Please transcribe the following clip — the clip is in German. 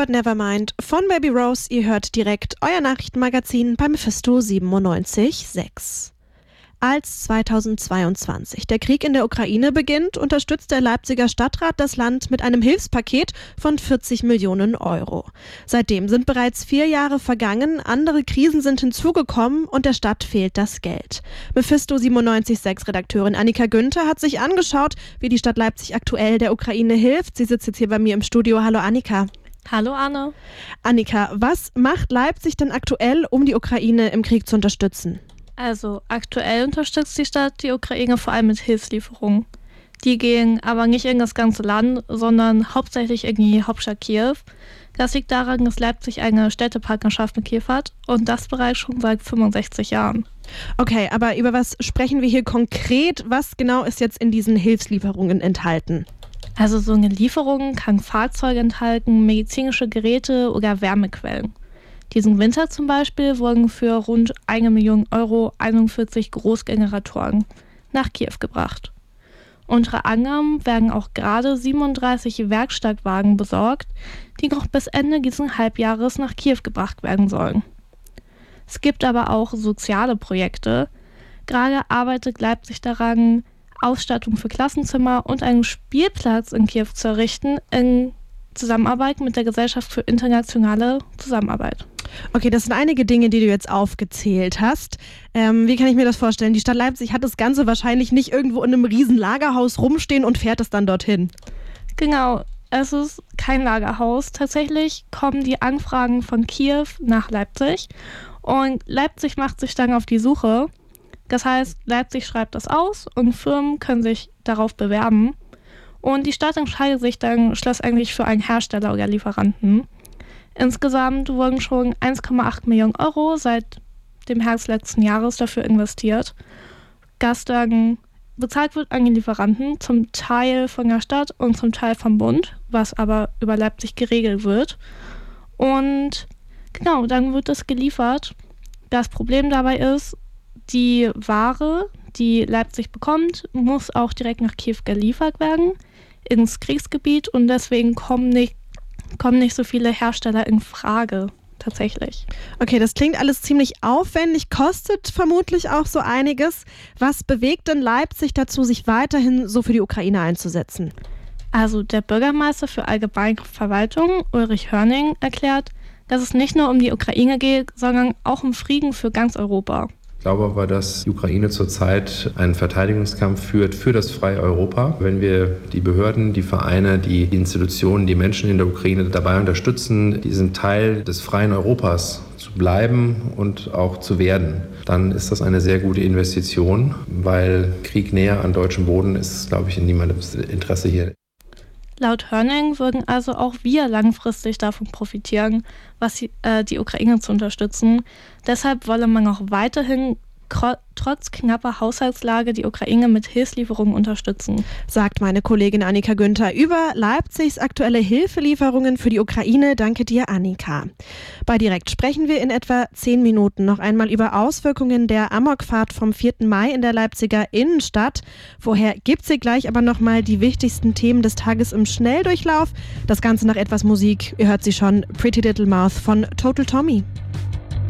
But Nevermind von Baby Rose. Ihr hört direkt euer Nachrichtenmagazin bei Mephisto 97.6. Als 2022 der Krieg in der Ukraine beginnt, unterstützt der Leipziger Stadtrat das Land mit einem Hilfspaket von 40 Millionen Euro. Seitdem sind bereits 4 Jahre vergangen, andere Krisen sind hinzugekommen und der Stadt fehlt das Geld. Mephisto 97.6 Redakteurin Annika Günther hat sich angeschaut, wie die Stadt Leipzig aktuell der Ukraine hilft. Sie sitzt jetzt hier bei mir im Studio. Hallo Annika. Hallo Anne. Annika, was macht Leipzig denn aktuell, um die Ukraine im Krieg zu unterstützen? Also aktuell unterstützt die Stadt die Ukraine vor allem mit Hilfslieferungen. Die gehen aber nicht in das ganze Land, sondern hauptsächlich in die Hauptstadt Kiew. Das liegt daran, dass Leipzig eine Städtepartnerschaft mit Kiew hat und das bereits schon seit 65 Jahren. Okay, aber über was sprechen wir hier konkret? Was genau ist jetzt in diesen Hilfslieferungen enthalten? Also so eine Lieferung kann Fahrzeuge enthalten, medizinische Geräte oder Wärmequellen. Diesen Winter zum Beispiel wurden für rund 1 Million Euro 41 Großgeneratoren nach Kiew gebracht. Unter anderem werden auch gerade 37 Werkstattwagen besorgt, die noch bis Ende dieses Halbjahres nach Kiew gebracht werden sollen. Es gibt aber auch soziale Projekte. Gerade arbeitet Leipzig daran, Ausstattung für Klassenzimmer und einen Spielplatz in Kiew zu errichten, in Zusammenarbeit mit der Gesellschaft für internationale Zusammenarbeit. Okay, das sind einige Dinge, die du jetzt aufgezählt hast. Wie kann ich mir das vorstellen? Die Stadt Leipzig hat das Ganze wahrscheinlich nicht irgendwo in einem riesen Lagerhaus rumstehen und fährt es dann dorthin. Genau, es ist kein Lagerhaus. Tatsächlich kommen die Anfragen von Kiew nach Leipzig und Leipzig macht sich dann auf die Suche. Das heißt, Leipzig schreibt das aus und Firmen können sich darauf bewerben. Und die Stadt entscheidet sich dann schlussendlich für einen Hersteller oder Lieferanten. Insgesamt wurden schon 1,8 Millionen Euro seit dem Herbst letzten Jahres dafür investiert. Das dann bezahlt wird an die Lieferanten, zum Teil von der Stadt und zum Teil vom Bund, was aber über Leipzig geregelt wird. Und genau, dann wird es geliefert. Das Problem dabei ist, die Ware, die Leipzig bekommt, muss auch direkt nach Kiew geliefert werden, ins Kriegsgebiet, und deswegen kommen nicht so viele Hersteller in Frage, tatsächlich. Okay, das klingt alles ziemlich aufwendig, kostet vermutlich auch so einiges. Was bewegt denn Leipzig dazu, sich weiterhin so für die Ukraine einzusetzen? Also der Bürgermeister für allgemeine Verwaltung, Ulrich Hörning, erklärt, dass es nicht nur um die Ukraine geht, sondern auch um Frieden für ganz Europa. Ich glaube aber, dass die Ukraine zurzeit einen Verteidigungskampf führt für das freie Europa. Wenn wir die Behörden, die Vereine, die Institutionen, die Menschen in der Ukraine dabei unterstützen, diesen Teil des freien Europas zu bleiben und auch zu werden, dann ist das eine sehr gute Investition, weil Krieg näher an deutschem Boden ist, glaube ich, in niemandem Interesse hier. Laut Hörning würden also auch wir langfristig davon profitieren, die Ukraine zu unterstützen. Deshalb wolle man auch weiterhin trotz knapper Haushaltslage die Ukraine mit Hilfslieferungen unterstützen. Sagt meine Kollegin Annika Günther über Leipzigs aktuelle Hilfelieferungen für die Ukraine. Danke dir, Annika. Bei Direkt sprechen wir in etwa 10 Minuten noch einmal über Auswirkungen der Amokfahrt vom 4. Mai in der Leipziger Innenstadt. Vorher gibt's hier gleich aber nochmal die wichtigsten Themen des Tages im Schnelldurchlauf. Das Ganze nach etwas Musik. Ihr hört sie schon, Pretty Little Mouth von Total Tommy.